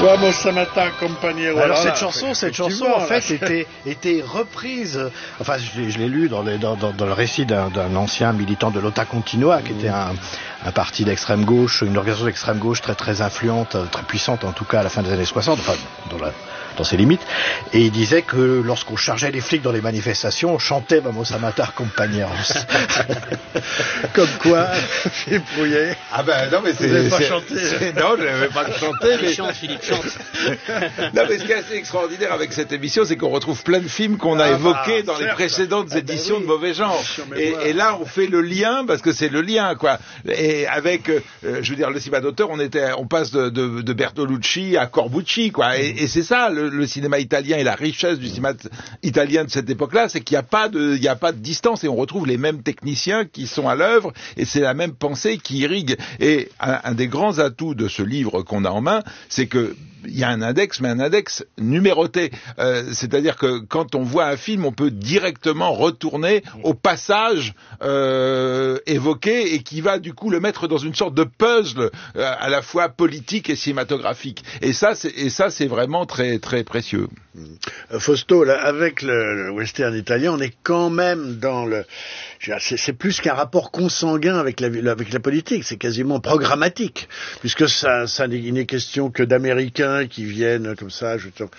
Vamos Samata Compañero. Alors cette chanson en fait était reprise. Enfin, je l'ai lu dans le récit d'un ancien militant de l'Ota Continua, qui était un parti d'extrême gauche, une organisation d'extrême gauche très influente, très puissante en tout cas à la fin des années 60, enfin dans ses limites, et il disait que lorsqu'on chargeait les flics dans les manifestations, on chantait Vamos a matar compañeros. Comme quoi, Philippe Rouillet. Ah ben non, mais vous n'avez pas chanté. Non, je n'avais pas chanté. Philippe chante. Non, mais ce qui est assez extraordinaire avec cette émission, c'est qu'on retrouve plein de films qu'on a évoqués dans les précédentes éditions de Mauvais Genre. Et là, on fait le lien, parce que c'est le lien, quoi. Et avec, je veux dire, le cinéma d'auteur, on passe de Bertolucci à Corbucci, quoi. Et c'est ça, le cinéma italien et la richesse du cinéma italien de cette époque-là, c'est qu'il n'y a pas de distance, et on retrouve les mêmes techniciens qui sont à l'œuvre, et c'est la même pensée qui irrigue. Et un des grands atouts de ce livre qu'on a en main, c'est que il y a un index, mais un index numéroté. C'est-à-dire que quand on voit un film, on peut directement retourner au passage évoqué, et qui va du coup le mettre dans une sorte de puzzle à la fois politique et cinématographique. Et ça, c'est vraiment très très précieux. Fausto, là, avec le western italien, on est quand même dans le... C'est plus qu'un rapport consanguin avec la politique, c'est quasiment programmatique, puisque ça il n'est question que d'Américains qui viennent comme ça,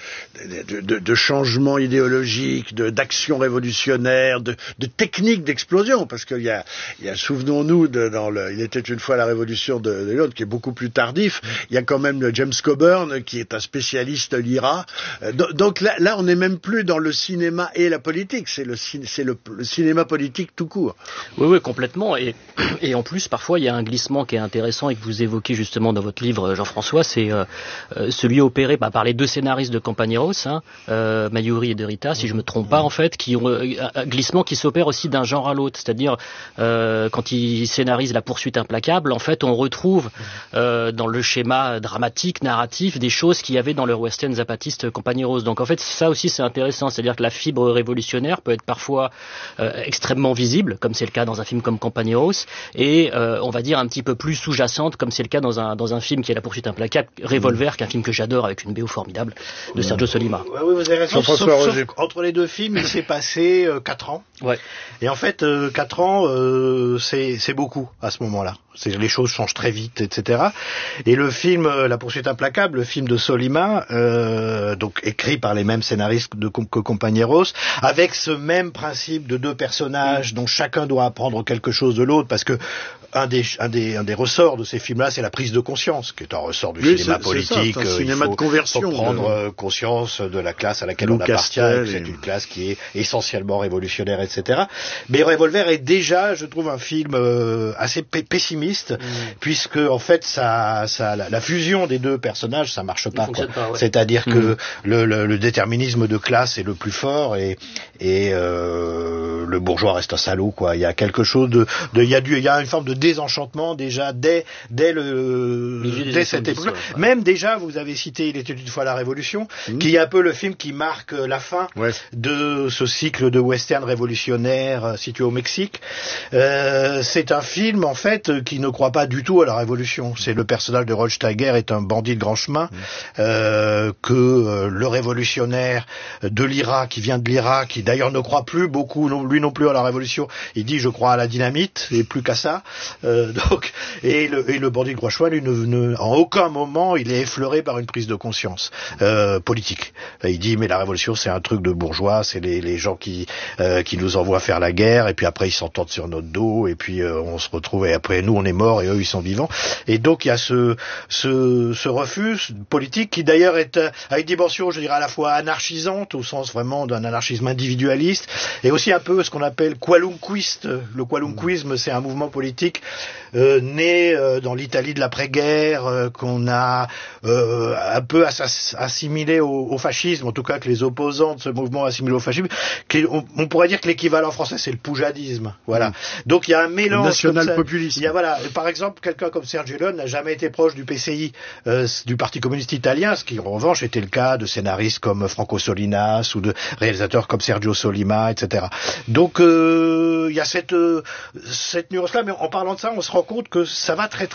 de changements idéologiques, d'actions révolutionnaires, de techniques d'explosion, parce qu'il y a souvenons-nous Il était une fois la révolution de Londres, qui est beaucoup plus tardif. Il y a quand même James Coburn, qui est un spécialiste l'IRA. Donc là, on n'est même plus dans le cinéma et la politique, c'est le cinéma politique tout court. Oui, complètement. Et en plus, parfois, il y a un glissement qui est intéressant et que vous évoquez justement dans votre livre, Jean-François, c'est celui opéré par les deux scénaristes de Compañeros, Mayuri et De Rita, si je me trompe pas, en fait, qui ont un glissement qui s'opère aussi d'un genre à l'autre. C'est-à-dire, quand ils scénarisent La poursuite implacable, en fait, on retrouve dans le schéma dramatique, narratif, des choses qu'il y avait dans le western zapatiste Compañeros. Donc, en fait, ça aussi, c'est intéressant. C'est-à-dire que la fibre révolutionnaire peut être parfois extrêmement visible, comme c'est le cas dans un film comme Compañeros, et on va dire un petit peu plus sous-jacente, comme c'est le cas dans un film qui est La poursuite implacable, Revolver, qui est un film que j'adore avec une BO formidable de Sergio Solima. Oui, vous avez raison. Sauf entre les deux films, il s'est passé 4 ans. Ouais. Et en fait, 4 ans, c'est beaucoup à ce moment-là. Les choses changent très vite, etc. Et le film La poursuite implacable, le film de Solima, donc écrit par les mêmes scénaristes que Compañeros, avec ce même principe de deux personnages dont chacun doit apprendre quelque chose de l'autre, parce que un des ressorts de ces films-là, c'est la prise de conscience, qui est un ressort du cinéma politique. C'est un cinéma de conversion. Il faut prendre conscience de la classe à laquelle on appartient, c'est une classe qui est essentiellement révolutionnaire, etc. Mais Revolver est déjà, je trouve, un film assez pessimiste, puisque en fait, la fusion des deux personnages, ça marche pas. C'est-à-dire que le déterminisme de classe est le plus fort, et le bourgeois reste un salaud, quoi. Il y a quelque chose il y a une forme de désenchantement déjà dès cette époque. Même déjà, vous avez cité Il était une fois la Révolution, qui est un peu le film qui marque la fin de ce cycle de western révolutionnaire situé au Mexique. C'est un film en fait qui ne croit pas du tout à la révolution. C'est le personnage de Rod Steiger est un bandit de grand chemin, que le révolutionnaire de l'Irak, qui vient de l'Irak, qui d'ailleurs ne croit plus beaucoup lui non plus à la révolution, il dit je crois à la dynamite et plus qu'à ça. Et le bandit de grand chemin, lui, en aucun moment il est effleuré par une prise de conscience politique. Il dit mais la révolution c'est un truc de bourgeois, c'est les gens qui nous envoient faire la guerre, et puis après ils s'entendent sur notre dos, et puis on se retrouve, et après nous on est morts et eux ils sont vivants. Et donc il y a ce refus politique qui d'ailleurs a une dimension, je dirais, à la fois anarchisante, au sens vraiment d'un anarchisme individualiste, et aussi un peu ce qu'on appelle qualunquiste. Le qualunquisme, c'est un mouvement politique né dans l'Italie de l'après-guerre, qu'on a un peu assimilé au fascisme, en tout cas que les opposants de ce mouvement assimilés au fascisme. On pourrait dire que l'équivalent français, c'est le poujadisme. Voilà. Donc il y a un mélange national-populisme. Par exemple, quelqu'un comme Sergio Leone n'a jamais été proche du PCI, du Parti communiste italien, ce qui en revanche était le cas de scénaristes comme Franco Solinas ou de réalisateurs comme Sergio Solima, etc. Donc il y a cette nuance-là, mais en parlant de ça, on se rend compte que ça va très